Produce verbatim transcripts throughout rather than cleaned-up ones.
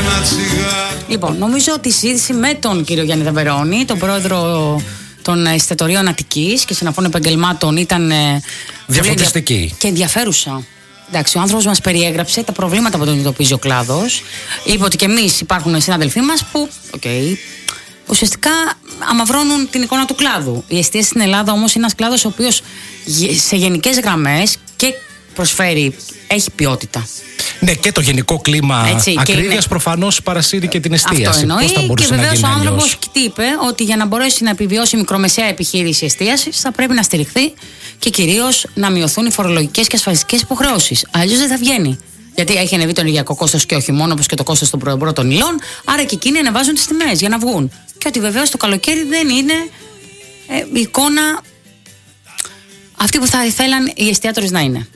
Λοιπόν, νομίζω ότι η συζήτηση με τον κύριο Γιάννη Ταβερόνη, τον πρόεδρο των εστιατορίων Αττικής και συναφών επαγγελμάτων, ήταν διαφωτιστική και ενδιαφέρουσα. Εντάξει, ο άνθρωπος μας περιέγραψε τα προβλήματα που τον αντιμετωπίζει ο κλάδος. Είπε ότι και εμείς υπάρχουν συνάδελφοί μας που, okay, ουσιαστικά αμαυρώνουν την εικόνα του κλάδου. Η εστίαση στην Ελλάδα όμως είναι ένας κλάδος ο οποίος σε γενικές γραμμές και προσφέρει, έχει ποιότητα. Ναι, και το γενικό κλίμα ακρίβειας προφανώς παρασύρει και την εστίαση. Αυτό εννοεί. Πώς θα μπορούσε και βεβαίως ο άνθρωπος αλλιώς? τι είπε, ότι για να μπορέσει να επιβιώσει η μικρομεσαία επιχείρηση εστίασης θα πρέπει να στηριχθεί και κυρίως να μειωθούν οι φορολογικές και ασφαλιστικές υποχρεώσεις. Αλλιώς δεν θα βγαίνει. Γιατί έχει ανεβεί το ενεργειακό κόστος και όχι μόνο, όπως και το κόστος των πρώτων υλών, άρα και εκείνοι ανεβάζουν τις τιμές για να βγουν. Και ότι βεβαίως το καλοκαίρι δεν είναι ε, η εικόνα αυτή που θα ήθελαν οι εστιατόρες να είναι.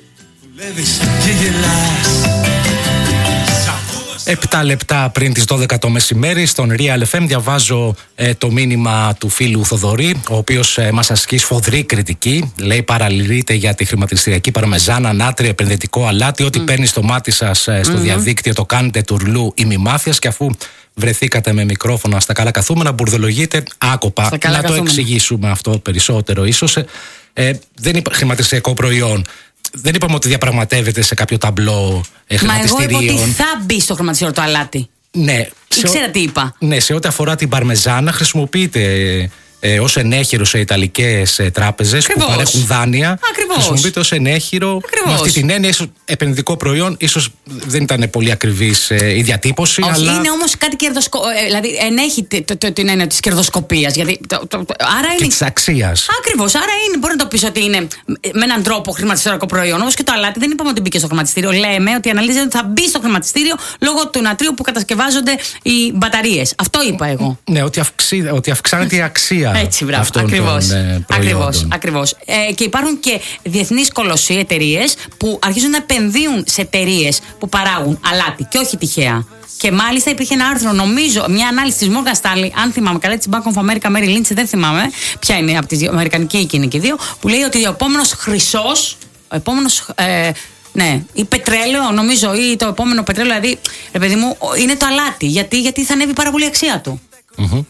Επτά λεπτά πριν τις δώδεκα το μεσημέρι στον Real εφ εμ διαβάζω ε, το μήνυμα του φίλου Θοδωρή, ο οποίος ε, μας ασκεί σφοδρή κριτική. Λέει: παραλυρείτε για τη χρηματιστηριακή παρμεζάνα, νάτρια, επενδυτικό αλάτι. Ό,τι mm. παίρνει στο μάτι σας ε, στο mm-hmm. διαδίκτυο το κάνετε τουρλού ημιμάφιας, και αφού βρεθήκατε με μικρόφωνο στα καλά καθούμενα, μπουρδολογείτε άκοπα. Να καθούμενα. Το εξηγήσουμε αυτό περισσότερο ίσως. Ε, ε, δεν είναι χρηματιστηριακό προϊόν. Δεν είπαμε ότι διαπραγματεύεται σε κάποιο ταμπλό ε, χρηματιστηρίων. Μα εγώ είπα ότι θα μπει στο χρηματιστήριο το αλάτι. Ναι. Ήξερα τι είπα. Ναι, σε ό,τι αφορά την παρμεζάνα, χρησιμοποιείται ε, ως ενέχειρο σε ιταλικές ε, τράπεζες που παρέχουν δάνεια. Ακριβώς. Χρησιμοποιείται ως ενέχειρο. Ακριβώς. Με αυτή την έννοια, ίσως επενδυτικό προϊόν, ίσως δεν ήταν πολύ ακριβής ε, η διατύπωση. Όχι, αλλά... είναι όμως κάτι κερδοσκοπικό. Ε, δηλαδή ενέχει το, το, το, την έννοια της κερδοσκοπίας. Γιατί, το, το, το, άρα και είναι... της αξίας. Ακριβώς. Άρα είναι, μπορεί να το πεις ότι είναι με έναν τρόπο χρηματιστηριακό προϊόν. Όμως και το αλάτι δεν είπαμε ότι μπήκε στο χρηματιστήριο. Λέμε ότι αναλύζεται ότι θα μπει στο χρηματιστήριο λόγω του νατρίου που κατασκευάζονται οι μπαταρίες. Αυτό είπα εγώ. Ναι, ότι, αυξή, ότι αυξάνεται η αξία. Έτσι, μπράβο. Αυτών ακριβώς. Των, ε, ακριβώς, ακριβώς. Ε, και υπάρχουν και διεθνείς κολοσσοί, εταιρείες που αρχίζουν να επενδύουν σε εταιρείες που παράγουν αλάτι και όχι τυχαία. Και μάλιστα υπήρχε ένα άρθρο, νομίζω, μια ανάλυση της Morgan Stanley, αν θυμάμαι καλά, της Bank of America, Merrill Lynch, δεν θυμάμαι ποια είναι από τις αμερικανική εκείνη και δύο, που λέει ότι ο επόμενος χρυσός, ο επόμενος. Ε, ναι, ή πετρέλαιο, νομίζω, ή το επόμενο πετρέλαιο, δηλαδή, ρε παιδί μου, είναι το αλάτι. Γιατί, γιατί θα ανέβει πάρα πολύ η αξία του. Mm-hmm.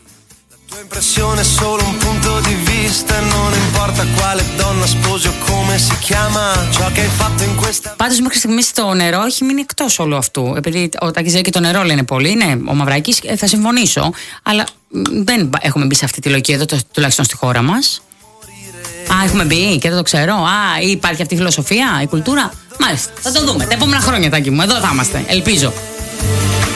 Πάντως μέχρι στιγμής το νερό έχει μείνει εκτός όλου αυτού. Επειδή ο Τάκης λέει και το νερό λένε πολύ, ναι, ο Μαυράκης, θα συμφωνήσω. Αλλά δεν έχουμε μπει σε αυτή τη λογική εδώ, τουλάχιστον στη χώρα μας. Α, έχουμε μπει και δεν το ξέρω. Α, υπάρχει αυτή η φιλοσοφία, η κουλτούρα. Μάλιστα, θα το δούμε τα επόμενα χρόνια, Τάκη μου. Εδώ θα είμαστε, ελπίζω.